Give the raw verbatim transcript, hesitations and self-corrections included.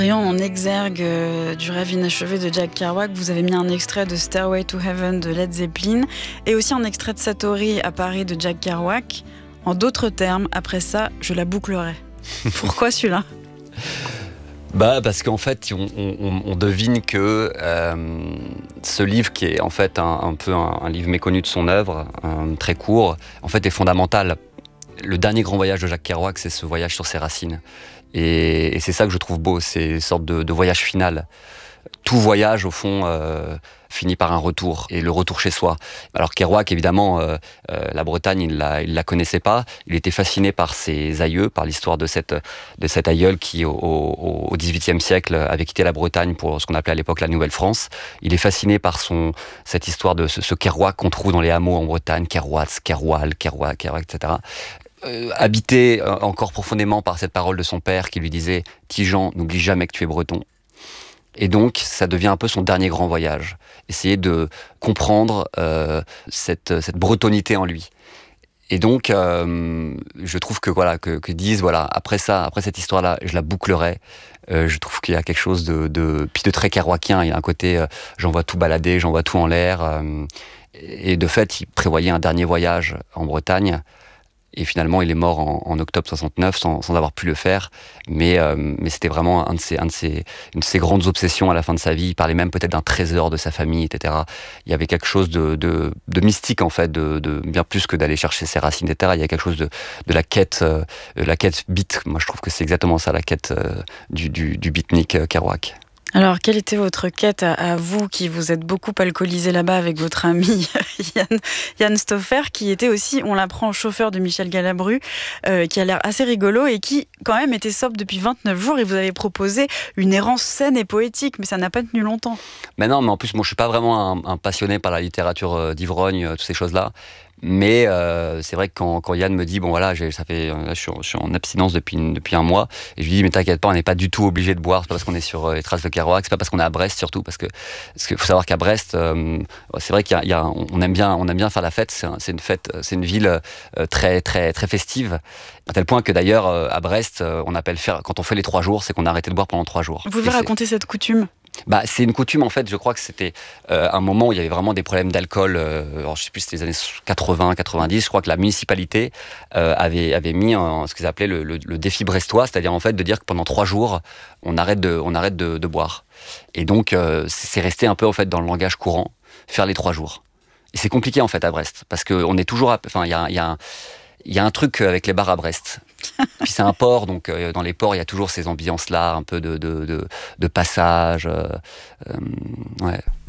Voyons en exergue euh, du rêve inachevé de Jack Kerouac, vous avez mis un extrait de Stairway to Heaven de Led Zeppelin et aussi un extrait de Satori à Paris de Jack Kerouac. En d'autres termes, après ça, je la bouclerai. Pourquoi celui-là ? Bah parce qu'en fait, on, on, on devine que euh, ce livre, qui est en fait un, un peu un, un livre méconnu de son œuvre, un, très court, en fait est fondamental. Le dernier grand voyage de Jack Kerouac, c'est ce voyage sur ses racines. Et, et c'est ça que je trouve beau, c'est une sorte de, de voyage final. Tout voyage, au fond, euh, finit par un retour, et le retour chez soi. Alors Kerouac, évidemment, euh, euh, la Bretagne, il la, il la connaissait pas. Il était fasciné par ses aïeux, par l'histoire de cette, de cette aïeule qui, au, au, au dix-huitième siècle, avait quitté la Bretagne pour ce qu'on appelait à l'époque la Nouvelle-France. Il est fasciné par son, cette histoire de ce, ce Kerouac qu'on trouve dans les hameaux en Bretagne, Kerouac, Keroual, Kerouac, Kerouac, et cetera. Euh, habité euh, encore profondément par cette parole de son père qui lui disait « Tijan, n'oublie jamais que tu es breton ». Et donc, ça devient un peu son dernier grand voyage. Essayer de comprendre euh, cette, cette bretonité en lui. Et donc, euh, je trouve que voilà, que, que disent voilà, après ça, après cette histoire-là, je la bouclerai. Euh, je trouve qu'il y a quelque chose de, de puis de très kerouacien. Il y a un côté, euh, j'envoie tout balader, j'envoie tout en l'air. Euh, et de fait, il prévoyait un dernier voyage en Bretagne. Et finalement, il est mort en, en octobre soixante-neuf sans, sans avoir pu le faire. Mais, euh, mais c'était vraiment un de ses, un de ses, une de ses grandes obsessions à la fin de sa vie. Il parlait même peut-être d'un trésor de sa famille, et cetera. Il y avait quelque chose de, de, de mystique, en fait, de, de, bien plus que d'aller chercher ses racines, et cetera. Il y a quelque chose de, de la quête, euh, la quête beat. Moi, je trouve que c'est exactement ça, la quête euh, du, du, du beatnik euh, Kerouac. Alors, quelle était votre quête à, à vous qui vous êtes beaucoup alcoolisé là-bas avec votre ami Yann, Yann Stoffer, qui était aussi, on l'apprend, chauffeur de Michel Galabru, euh, qui a l'air assez rigolo et qui, quand même, était sobre depuis vingt-neuf jours et vous avez proposé une errance saine et poétique, mais ça n'a pas tenu longtemps. Mais non, mais en plus, moi, je suis pas vraiment un, un passionné par la littérature d'ivrogne, toutes ces choses-là. Mais euh, c'est vrai que quand, quand Yann me dit, bon voilà, j'ai, ça fait, là, je, suis, je suis en abstinence depuis, depuis un mois, et je lui dis, mais t'inquiète pas, on n'est pas du tout obligé de boire, c'est pas parce qu'on est sur euh, les traces de Kerouac, c'est pas parce qu'on est à Brest surtout, parce que parce qu'il faut savoir qu'à Brest, euh, c'est vrai qu'il y a, il y a, on aime bien, on aime bien faire la fête, c'est, un, c'est une fête, c'est une ville euh, très très très festive, à tel point que d'ailleurs euh, à Brest, euh, on appelle faire, quand on fait les trois jours, c'est qu'on a arrêté de boire pendant trois jours. Vous pouvez raconter cette coutume ? Bah, c'est une coutume, en fait. Je crois que c'était euh, un moment où il y avait vraiment des problèmes d'alcool. Euh, alors, je sais plus, c'était les années quatre-vingts, quatre-vingt-dix. Je crois que la municipalité euh, avait, avait mis en, ce qu'ils appelaient le, le, le défi brestois, c'est-à-dire en fait de dire que pendant trois jours, on arrête de, on arrête de, de boire. Et donc, euh, c'est resté un peu en fait dans le langage courant, faire les trois jours. Et c'est compliqué en fait à Brest, parce que on est toujours, enfin, il y a, il y a, il y a un truc avec les bars à Brest. Puis c'est un port, donc euh, dans les ports, il y a toujours ces ambiances-là, un peu de, de, de, de passage. Euh, euh, ouais.